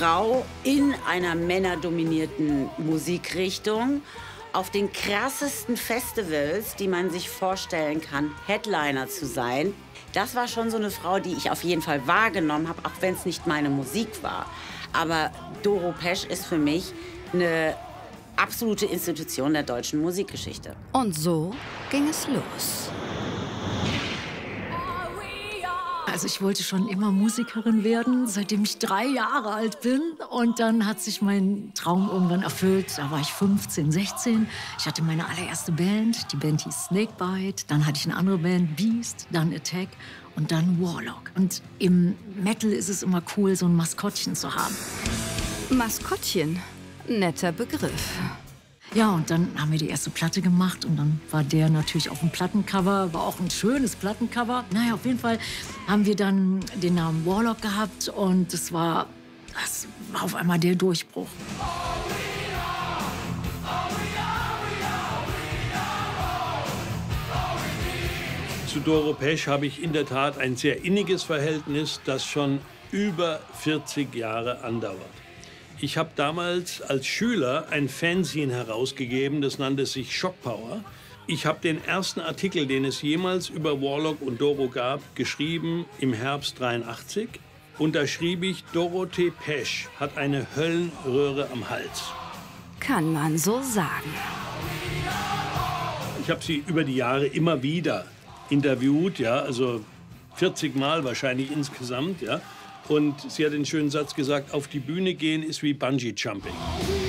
Frau in einer männerdominierten Musikrichtung auf den krassesten Festivals, die man sich vorstellen kann, Headliner zu sein. Das war schon so eine Frau, die ich auf jeden Fall wahrgenommen habe, auch wenn es nicht meine Musik war. Aber Doro Pesch ist für mich eine absolute Institution der deutschen Musikgeschichte. Und so ging es los. Also ich wollte schon immer Musikerin werden, seitdem ich 3 Jahre alt bin. Und dann hat sich mein Traum irgendwann erfüllt. Da war ich 15, 16. Ich hatte meine allererste Band. Die Band hieß Snakebite. Dann hatte ich eine andere Band, Beast. Dann Attack und dann Warlock. Und im Metal ist es immer cool, so ein Maskottchen zu haben. Maskottchen, netter Begriff. Ja, und dann haben wir die erste Platte gemacht und dann war der natürlich auf dem Plattencover, war auch ein schönes Plattencover. Naja, auf jeden Fall haben wir dann den Namen Warlock gehabt und das war auf einmal der Durchbruch. Zu Doro Pesch habe ich in der Tat ein sehr inniges Verhältnis, das schon über 40 Jahre andauert. Ich habe damals als Schüler ein Fanzine herausgegeben, das nannte sich Shock Power. Ich habe den ersten Artikel, den es jemals über Warlock und Doro gab, geschrieben im Herbst 83. Und da schrieb ich, Dorothee Pesch hat eine Höllenröhre am Hals. Kann man so sagen. Ich habe sie über die Jahre immer wieder interviewt, ja, also 40 Mal wahrscheinlich insgesamt, ja. Und sie hat den schönen Satz gesagt, auf die Bühne gehen ist wie Bungee-Jumping.